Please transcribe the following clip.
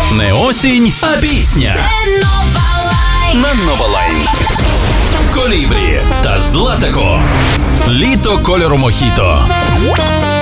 Не осінь, а пісня. На Нова Лайн. Колібрі та Златако. Літо кольору мохіто.